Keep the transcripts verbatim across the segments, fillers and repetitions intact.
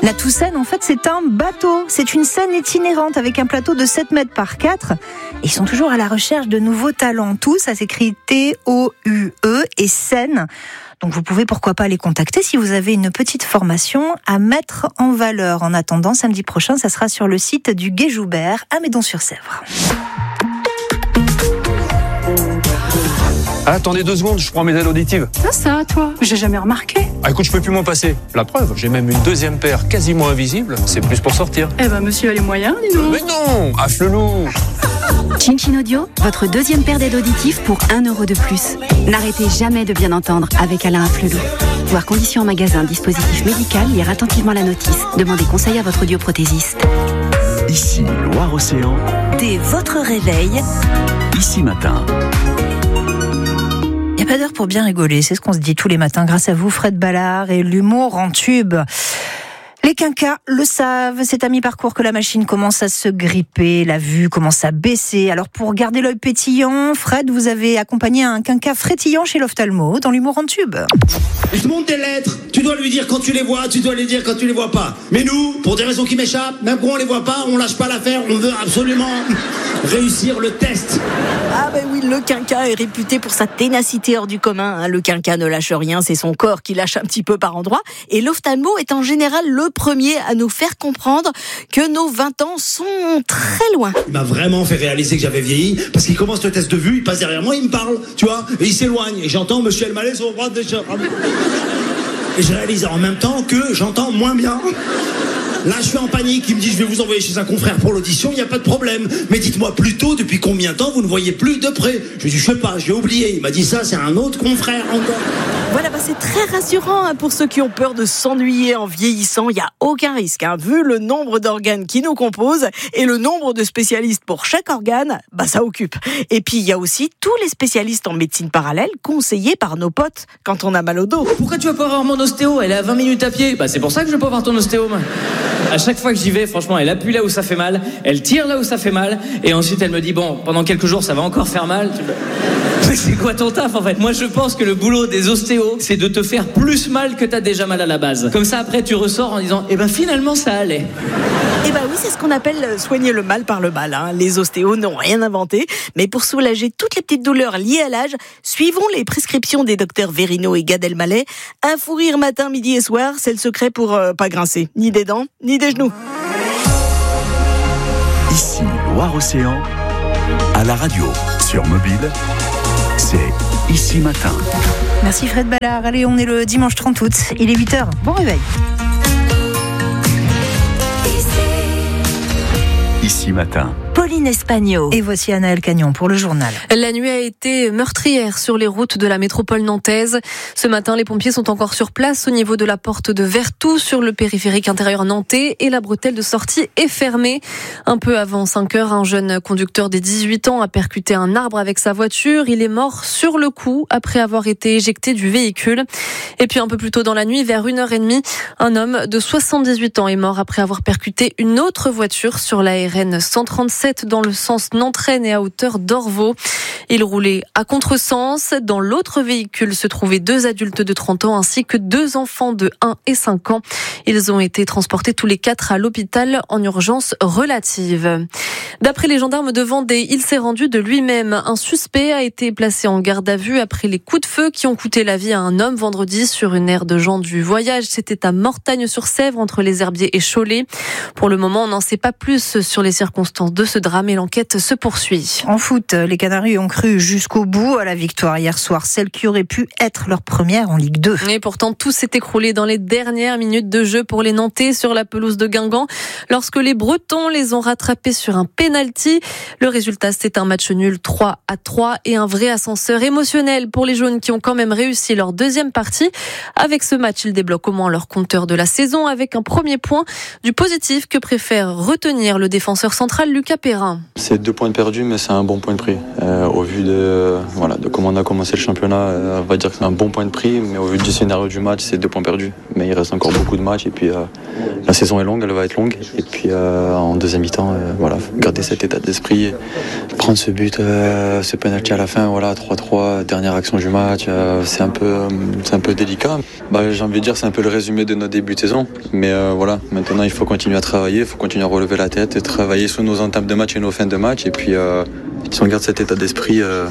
La Toussaint, en fait, c'est un bateau. C'est une scène itinérante avec un plateau de sept mètres par quatre. Et ils sont toujours à la recherche de nouveaux talents. Tous, ça s'écrit T O U E et scène. Donc vous pouvez pourquoi pas les contacter si vous avez une petite formation à mettre en valeur. En attendant, samedi prochain, ça sera sur le site du Gué Joubert à Médon-sur-Sèvre. Ah, attendez deux secondes, je prends mes aides auditives. Ça, ça, toi, j'ai jamais remarqué. Ah, écoute, je peux plus m'en passer. La preuve, j'ai même une deuxième paire quasiment invisible. C'est plus pour sortir. Eh ben, monsieur a les moyens, dis donc. Mais non, à Flelou. Chin Chin Audio, votre deuxième paire d'aides auditives pour un euro de plus. N'arrêtez jamais de bien entendre avec Alain Afflelou. Voir conditions en magasin, dispositif médical, lire attentivement la notice. Demandez conseil à votre audioprothésiste. Ici, Loire-Océan. Dès votre réveil, Ici Matin. il n'y a pas d'heure pour bien rigoler, c'est ce qu'on se dit tous les matins grâce à vous, Fred Ballard, et l'humour en tube. Les quinquas le savent, c'est à mi-parcours que la machine commence à se gripper, la vue commence à baisser. Alors pour garder l'œil pétillant, Fred, vous avez accompagné un quinquas frétillant chez l'ophtalmo dans l'humour en tube. Il te montre des lettres, tu dois lui dire quand tu les vois, tu dois les dire quand tu les vois pas. Mais nous, pour des raisons qui m'échappent, même quand on les voit pas, on lâche pas l'affaire, on veut absolument réussir le test. Ah ben oui, le quinquas est réputé pour sa ténacité hors du commun. Hein. Le quinquas ne lâche rien, c'est son corps qui lâche un petit peu par endroits. Et l'ophtalmo est en général le premier à nous faire comprendre que nos vingt ans sont très loin. Il m'a vraiment fait réaliser que j'avais vieilli, parce qu'il commence le test de vue, il passe derrière moi, il me parle, tu vois, et il s'éloigne. Et j'entends Monsieur Elmaleh sur le bras de déjà. Et je réalise en même temps que j'entends moins bien. Là, je suis en panique. Il me dit, je vais vous envoyer chez un confrère pour l'audition. Il n'y a pas de problème. Mais dites-moi plutôt, depuis combien de temps vous ne voyez plus de près? Je lui dis, je sais pas, j'ai oublié. Il m'a dit ça, c'est un autre confrère encore. Voilà, bah c'est très rassurant hein, pour ceux qui ont peur de s'ennuyer en vieillissant. Il n'y a aucun risque. Hein. Vu le nombre d'organes qui nous composent et le nombre de spécialistes pour chaque organe, bah ça occupe. Et puis, il y a aussi tous les spécialistes en médecine parallèle conseillés par nos potes quand on a mal au dos. Pourquoi tu vas pas voir mon ostéo? Elle est à vingt minutes à pied. Bah c'est pour ça que je vais pas voir ton ostéo, moi. À chaque fois que j'y vais, franchement, elle appuie là où ça fait mal, elle tire là où ça fait mal, et ensuite elle me dit, bon, pendant quelques jours, ça va encore faire mal. Mais c'est quoi ton taf, en fait? Moi, je pense que le boulot des ostéos, c'est de te faire plus mal que t'as déjà mal à la base. Comme ça, après, tu ressors en disant, eh ben, finalement, ça allait. Eh ben oui, c'est ce qu'on appelle soigner le mal par le mal. Hein. Les ostéos n'ont rien inventé, mais pour soulager toutes les petites douleurs liées à l'âge, suivons les prescriptions des docteurs Verino et Gad Elmaleh. Un fou rire matin, midi et soir, c'est le secret pour euh, pas grincer, ni des dents, ni des genoux. Ici, Loire-Océan. À la radio, sur mobile, c'est Ici Matin. Merci Fred Ballard. Allez, on est le dimanche trente août, il est huit heures. Bon réveil. Ici Matin. Pauline Espagno. Et voici Anaël Cagnon pour le journal. La nuit a été meurtrière sur les routes de la métropole nantaise. Ce matin, les pompiers sont encore sur place au niveau de la porte de Vertou sur le périphérique intérieur nantais et la bretelle de sortie est fermée. Un peu avant cinq heures, un jeune conducteur de dix-huit ans a percuté un arbre avec sa voiture. Il est mort sur le coup après avoir été éjecté du véhicule. Et puis un peu plus tôt dans la nuit, vers une heure trente, un homme de soixante-dix-huit ans est mort après avoir percuté une autre voiture sur la R N cent trente-sept dans le sens Nantes-Rennes et à hauteur d'Orvaux. Il roulait à contresens. Dans l'autre véhicule se trouvaient deux adultes de trente ans ainsi que deux enfants de un et cinq ans. Ils ont été transportés tous les quatre à l'hôpital en urgence relative. D'après les gendarmes de Vendée, il s'est rendu de lui-même. Un suspect a été placé en garde à vue après les coups de feu qui ont coûté la vie à un homme vendredi sur une aire de gens du voyage. C'était à Mortagne-sur-Sèvre, entre les Herbiers et Cholet. Pour le moment, on n'en sait pas plus sur les circonstances de ce drame et l'enquête se poursuit. En foot, les Canaries ont cru jusqu'au bout à la victoire hier soir, celle qui aurait pu être leur première en Ligue deux. Et pourtant, tout s'est écroulé dans les dernières minutes de jeu pour les Nantais sur la pelouse de Guingamp, lorsque les Bretons les ont rattrapés sur un pénalty. Le résultat, c'est un match nul trois à trois et un vrai ascenseur émotionnel pour les jaunes qui ont quand même réussi leur deuxième partie. Avec ce match, ils débloquent au moins leur compteur de la saison avec un premier point du positif que préfère retenir le défenseur central Lucas Perrin. C'est deux points de perdus, mais c'est un bon point de prix. Euh, au vu de, voilà, de comment on a commencé le championnat, euh, on va dire que c'est un bon point de prix, mais au vu du scénario du match, c'est deux points perdus. Mais il reste encore beaucoup de matchs. matchs. Et puis euh, la saison est longue, elle va être longue. Et puis euh, en deuxième mi-temps, euh, voilà, garder cet état d'esprit, prendre ce but, euh, ce penalty à la fin, voilà, trois trois, dernière action du match. Euh, c'est un peu, euh, c'est un peu délicat. Bah, j'ai envie de dire, c'est un peu le résumé de notre début de saison. Mais euh, voilà, maintenant il faut continuer à travailler, il faut continuer à relever la tête, et travailler sur nos entames de match et nos fins de match. Et puis euh, si on garde cet état d'esprit, euh,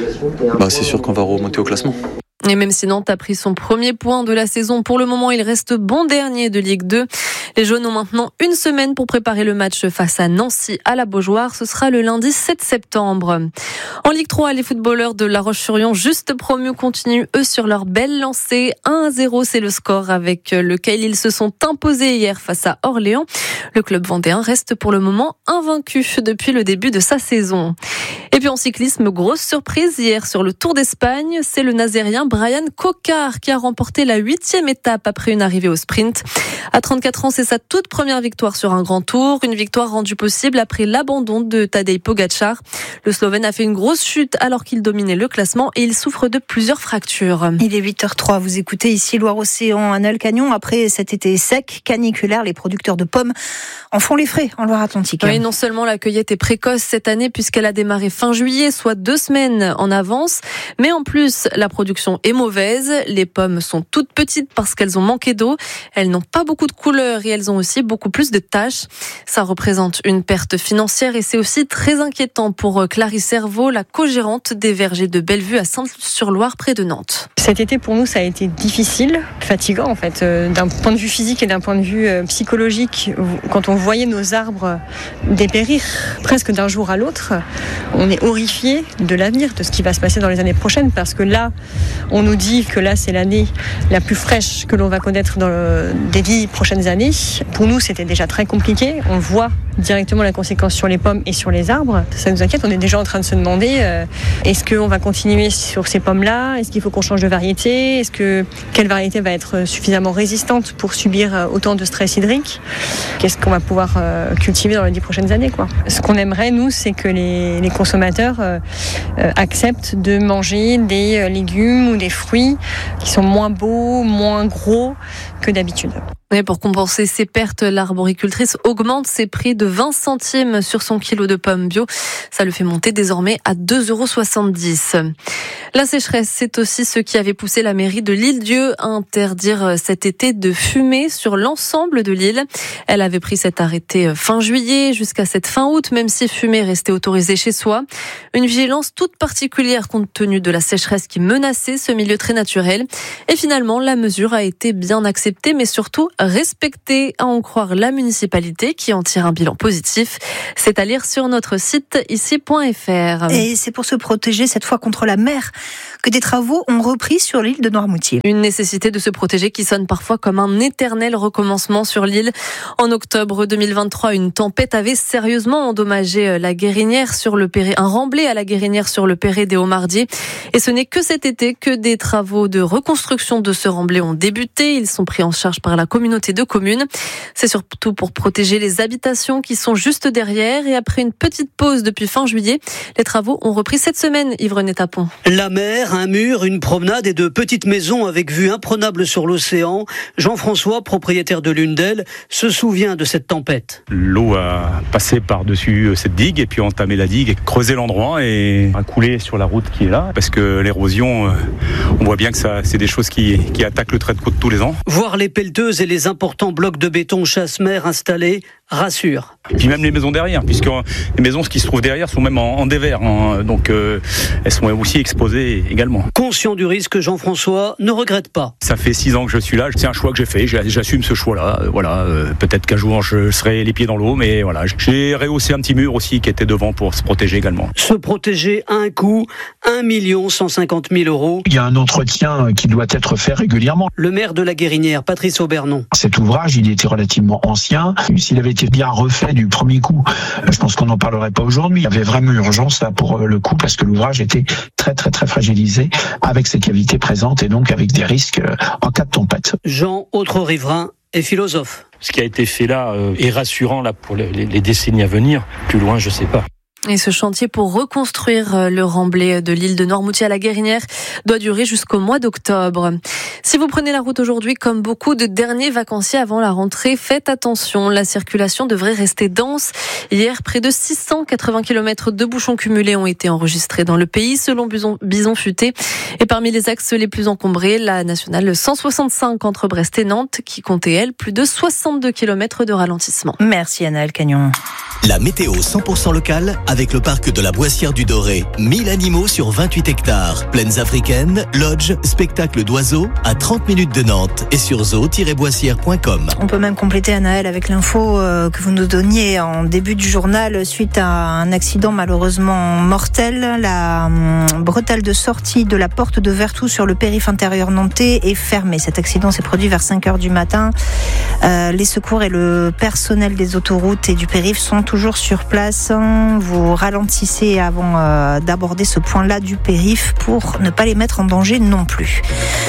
bah, c'est sûr qu'on va remonter au classement. Et même si Nantes a pris son premier point de la saison, pour le moment, il reste bon dernier de Ligue deux. Les Jaunes ont maintenant une semaine pour préparer le match face à Nancy à la Beaujoire. Ce sera le lundi sept septembre. En Ligue trois, les footballeurs de La Roche-sur-Yon, juste promus, continuent eux sur leur belle lancée. un à zéro, c'est le score avec lequel ils se sont imposés hier face à Orléans. Le club vendéen reste pour le moment invaincu depuis le début de sa saison. Et puis en cyclisme, grosse surprise hier sur le Tour d'Espagne. C'est le Nazérien Brian Cocard qui a remporté la huitième étape après une arrivée au sprint. À trente-quatre ans, c'est sa toute première victoire sur un grand tour. Une victoire rendue possible après l'abandon de Tadej Pogačar. Le Slovène a fait une grosse chute alors qu'il dominait le classement et il souffre de plusieurs fractures. Il est huit heures trois, vous écoutez ici Loire-Océan à Nalcagnon. Après cet été sec, caniculaire, les producteurs de pommes en font les frais en Loire-Atlantique. Oui, non seulement la cueillette est précoce cette année puisqu'elle a démarré fin juillet, soit deux semaines en avance, mais en plus la production est mauvaise. Les pommes sont toutes petites parce qu'elles ont manqué d'eau. Elles n'ont pas beaucoup de couleurs et elles ont aussi beaucoup plus de taches. Ça représente une perte financière et c'est aussi très inquiétant pour Clarisse Cerveau, la co-gérante des vergers de Bellevue à Sainte-sur-Loire près de Nantes. Cet été pour nous ça a été difficile, fatigant en fait, euh, d'un point de vue physique et d'un point de vue euh, psychologique. Quand on voyait nos arbres dépérir presque d'un jour à l'autre, on est horrifié de l'avenir, de ce qui va se passer dans les années prochaines, parce que là, on nous dit que là, c'est l'année la plus fraîche que l'on va connaître dans le, des dix prochaines années. Pour nous, c'était déjà très compliqué. On voit directement la conséquence sur les pommes et sur les arbres. Ça nous inquiète. On est déjà en train de se demander euh, est-ce qu'on va continuer sur ces pommes-là ? Est-ce qu'il faut qu'on change de variété ? Est-ce que quelle variété va être suffisamment résistante pour subir autant de stress hydrique ? Qu'est-ce qu'on va pouvoir euh, cultiver dans les dix prochaines années, quoi ? Ce qu'on aimerait, nous, c'est que les, les consommateurs euh, euh, acceptent de manger des euh, légumes ou des fruits qui sont moins beaux, moins gros que d'habitude. Et pour compenser ces pertes, l'arboricultrice augmente ses prix de vingt centimes sur son kilo de pommes bio. Ça le fait monter désormais à deux euros soixante-dix. La sécheresse, c'est aussi ce qui avait poussé la mairie de l'Île-Dieu à interdire cet été de fumer sur l'ensemble de l'île. Elle avait pris cet arrêté fin juillet jusqu'à cette fin août, même si fumer restait autorisé chez soi. Une vigilance toute particulière compte tenu de la sécheresse qui menaçait ce milieu très naturel. Et finalement, la mesure a été bien acceptée, mais surtout respectée, à en croire la municipalité qui en tire un bilan positif. C'est à lire sur notre site ici point f r. Et c'est pour se protéger cette fois contre la mer que des travaux ont repris sur l'île de Noirmoutier. Une nécessité de se protéger qui sonne parfois comme un éternel recommencement sur l'île. En octobre deux mille vingt-trois, une tempête avait sérieusement endommagé la Guérinière sur le Perret, un remblai à la Guérinière sur le Perret des Hauts-Mardiers. Et ce n'est que cet été que des travaux de reconstruction de ce remblai ont débuté. Ils sont pris en charge par la communauté de communes. C'est surtout pour protéger les habitations qui sont juste derrière. Et après une petite pause depuis fin juillet, les travaux ont repris cette semaine, Yves-René Tapon. La mer, un mur, une promenade et de petites maisons avec vue imprenable sur l'océan. Jean-François, propriétaire de l'une d'elles, se souvient de cette tempête. L'eau a passé par-dessus cette digue et puis entamé la digue, et creusé l'endroit et a coulé sur la route qui est là. Parce que l'érosion, on voit bien que ça, c'est des choses qui, qui attaquent le trait de côte tous les ans. Voir les pelleteuses et les importants blocs de béton chasse-mer installés rassure. Et puis même les maisons derrière, puisque les maisons qui se trouvent derrière sont même en, en dévers, hein, donc euh, elles sont aussi exposées également. Conscient du risque, Jean-François ne regrette pas. Ça fait six ans que je suis là, c'est un choix que j'ai fait, j'assume ce choix-là. Euh, voilà, euh, peut-être qu'un jour je serai les pieds dans l'eau, mais voilà, j'ai rehaussé un petit mur aussi qui était devant pour se protéger également. Se protéger à un coût, un million cent cinquante mille euros. Il y a un entretien qui doit être fait régulièrement. Le maire de la Guérinière, Patrice Aubernon. Cet ouvrage, il était relativement ancien. S'il avait été bien refait du premier coup, je pense qu'on n'en parlerait pas aujourd'hui. Il y avait vraiment urgence là pour le coup parce que l'ouvrage était très très très fragilisé avec ces cavités présentes et donc avec des risques en cas de tempête. Jean, autre riverain et philosophe. Ce qui a été fait là euh, est rassurant là pour les, les décennies à venir. Plus loin, je sais pas. Et ce chantier pour reconstruire le remblai de l'île de Noirmoutier à la Guérinière doit durer jusqu'au mois d'octobre. Si vous prenez la route aujourd'hui, comme beaucoup de derniers vacanciers avant la rentrée, faites attention. La circulation devrait rester dense. Hier, près de six cent quatre-vingts kilomètres de bouchons cumulés ont été enregistrés dans le pays, selon Bison, Bison Futé. Et parmi les axes les plus encombrés, la nationale cent soixante-cinq entre Brest et Nantes, qui comptait, elle, plus de soixante-deux kilomètres de ralentissement. Merci Anaël Cagnon. La météo cent pour cent locale avec le parc de la Boissière du Doré. mille animaux sur vingt-huit hectares. Plaines africaines, lodge, spectacle d'oiseaux à trente minutes de Nantes et sur zoo tiret boissière point com. On peut même compléter, Anaël, avec l'info que vous nous donniez en début du journal suite à un accident malheureusement mortel. La bretelle de sortie de la porte de Vertou sur le périph' intérieur nantais est fermée. Cet accident s'est produit vers cinq heures du matin. Euh, les secours et le personnel des autoroutes et du périph' sont toujours sur place. Vous ralentissez avant euh, d'aborder ce point-là du périph' pour ne pas les mettre en danger non plus.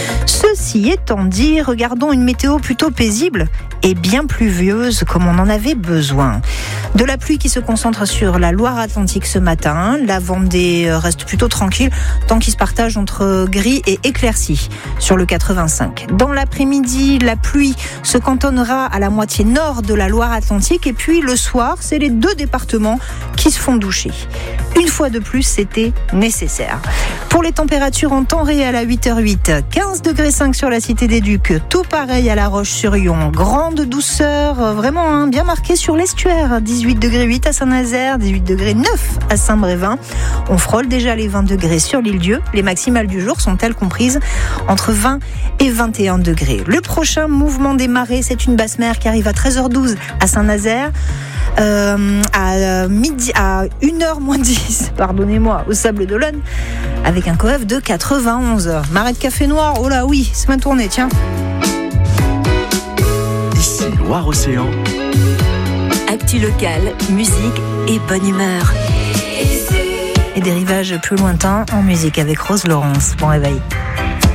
Ceci étant dit, regardons une météo plutôt paisible et bien pluvieuse comme on en avait besoin. De la pluie qui se concentre sur la Loire-Atlantique ce matin. La Vendée reste plutôt tranquille, tant qu'il se partage entre gris et éclairci sur le quatre-vingt-cinq. Dans l'après-midi, la pluie se cantonnera à la moitié nord de la Loire-Atlantique et puis le soir, c'est les deux départements qui se font doucher. Une fois de plus, c'était nécessaire. Pour les températures en temps réel à huit heures huit, quinze degrés cinq sur la Cité des Ducs, tout pareil à La Roche-sur-Yon. Grande douceur, vraiment hein, bien marquée sur l'estuaire. dix-huit degrés huit à Saint-Nazaire, dix-huit degrés neuf à Saint-Brévin. On frôle déjà les vingt degrés sur l'île-Dieu. Les maximales du jour sont-elles comprises entre vingt et vingt et un degrés. Le prochain mouvement des marées, c'est une basse mer qui arrive à treize heures douze à Saint-Nazaire. Euh, à midi, à une heure moins dix, pardonnez-moi, au Sable d'Olonne, avec un coef de quatre-vingt-onze. Marée de café noir, oh là oui, c'est ma tournée, tiens. Ici Loire-Océan. Actu locale, musique et bonne humeur. Et des rivages plus lointains en musique avec Rose Laurence. Bon réveil.